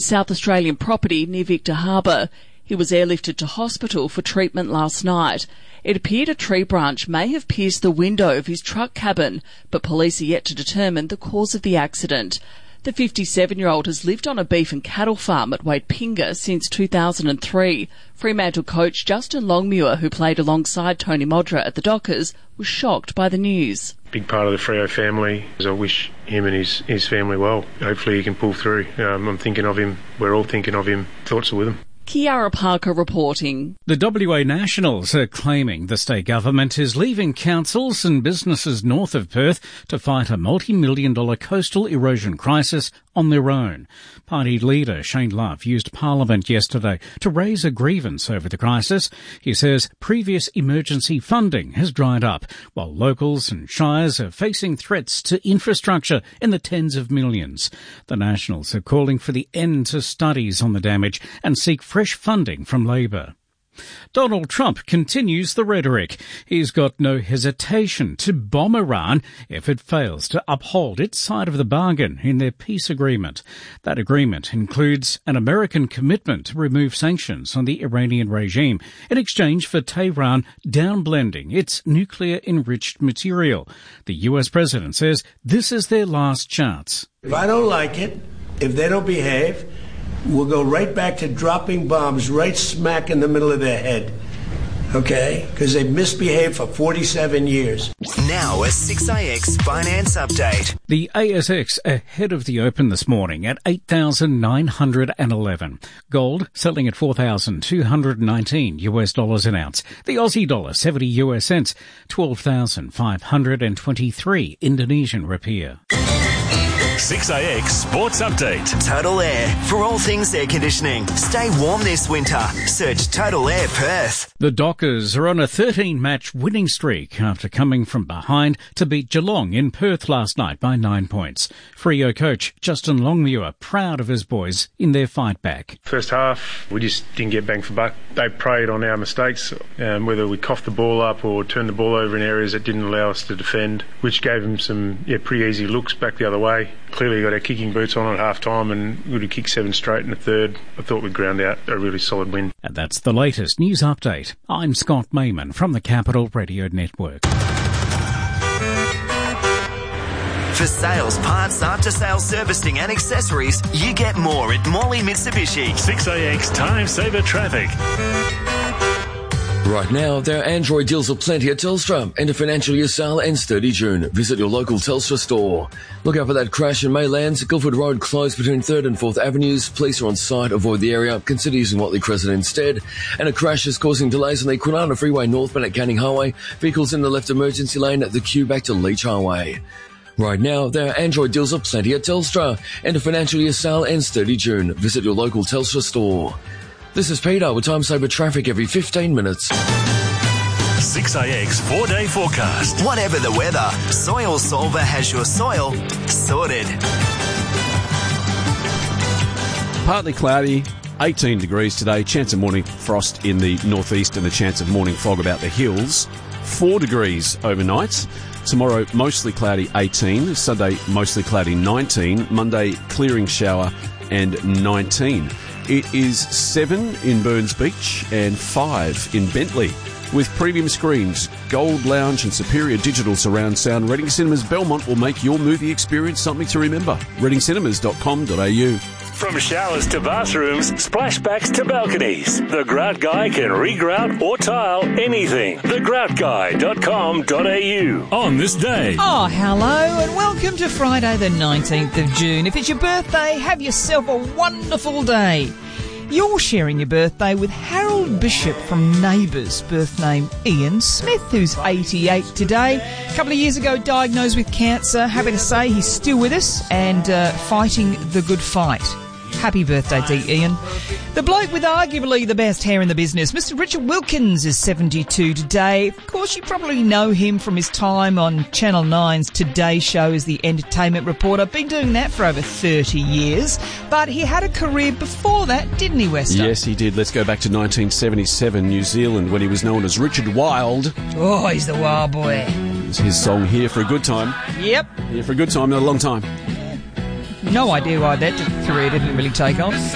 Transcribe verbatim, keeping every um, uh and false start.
South Australian property near Victor Harbour. He was airlifted to hospital for treatment last night. It appeared a tree branch may have pierced the window of his truck cabin, but police are yet to determine the cause of the accident. The fifty-seven-year-old has lived on a beef and cattle farm at Waitpinga since two thousand three. Fremantle coach Justin Longmuir, who played alongside Tony Modra at the Dockers, was shocked by the news. Big part of the Freo family. I wish him and his, his family well. Hopefully he can pull through. Um, I'm thinking of him. We're all thinking of him. Thoughts are with him. Kiara Parker reporting. The W A Nationals are claiming the state government is leaving councils and businesses north of Perth to fight a multi-million dollar coastal erosion crisis on their own. Party leader Shane Love used Parliament yesterday to raise a grievance over the crisis. He says previous emergency funding has dried up, while locals and shires are facing threats to infrastructure in the tens of millions. The Nationals are calling for the end to studies on the damage and seek fresh funding from Labor. Donald Trump continues the rhetoric. He's got no hesitation to bomb Iran if it fails to uphold its side of the bargain in their peace agreement. That agreement includes an American commitment to remove sanctions on the Iranian regime in exchange for Tehran downblending its nuclear-enriched material. The U S president says this is their last chance. If I don't like it, if they don't behave, we'll go right back to dropping bombs right smack in the middle of their head, okay? Because they've misbehaved for forty-seven years. Now a six A X Finance Update. The A S X ahead of the open this morning at eight thousand nine hundred eleven. Gold selling at four thousand two hundred nineteen U S dollars an ounce. The Aussie dollar seventy U S cents, twelve thousand five hundred twenty-three Indonesian rupiah. six A X Sports Update. Total Air. For all things air conditioning. Stay warm this winter. Search Total Air Perth. The Dockers are on a thirteen-match winning streak after coming from behind to beat Geelong in Perth last night by nine points. Freo coach Justin Longmuir proud of his boys in their fight back. First half, we just didn't get bang for buck. They preyed on our mistakes, um, whether we coughed the ball up or turned the ball over in areas that didn't allow us to defend, which gave them some yeah, pretty easy looks back the other way. Clearly got our kicking boots on at half time and would have kicked seven straight in the third. I thought we'd ground out a really solid win. And that's the latest news update. I'm Scott Mayman from the Capital Radio Network. For sales, parts, after-sales servicing and accessories, you get more at Morley Mitsubishi. six A X Time Saver Traffic. Right now, there are Android deals aplenty at Telstra. End of financial year sale ends thirtieth of June. Visit your local Telstra store. Look out for that crash in Maylands. Guildford Road closed between third and fourth Avenues. Police are on site. Avoid the area. Consider using Watley Crescent instead. And a crash is causing delays on the Kwinana Freeway northbound at Canning Highway. Vehicles in the left emergency lane at the queue back to Leach Highway. Right now, there are Android deals aplenty at Telstra. End of financial year sale ends thirtieth of June. Visit your local Telstra store. This is Peter with Time Saver Traffic every fifteen minutes. six A X four-day forecast. Whatever the weather, Soil Solver has your soil sorted. Partly cloudy, eighteen degrees today. Chance of morning frost in the northeast and the chance of morning fog about the hills. four degrees overnight. Tomorrow, mostly cloudy, eighteen. Sunday, mostly cloudy, nineteen. Monday, clearing shower and nineteen. It is seven in Burns Beach and five in Bentley. With premium screens, Gold Lounge and superior digital surround sound, Reading Cinemas Belmont will make your movie experience something to remember. reading cinemas dot com dot a u. From showers to bathrooms, splashbacks to balconies, the Grout Guy can regrout or tile anything. the grout guy dot com dot a u. On this day. Oh, hello and welcome to Friday the nineteenth of June. If it's your birthday, have yourself a wonderful day. You're sharing your birthday with Harold Bishop from Neighbours, birth name Ian Smith, who's eighty-eight today. A couple of years ago diagnosed with cancer. Happy to say he's still with us and uh, fighting the good fight. Happy birthday to Ian. The bloke with arguably the best hair in the business, Mister Richard Wilkins, is seventy-two today. Of course, you probably know him from his time on Channel nine's Today Show as the entertainment reporter. Been doing that for over thirty years. But he had a career before that, didn't he, Wester? Yes, he did. Let's go back to nineteen seventy-seven, New Zealand, when he was known as Richard Wild. Oh, he's the wild boy. It's his song, Here for a Good Time. Yep. Here for a Good Time, not a long time. No idea why that career didn't really take off.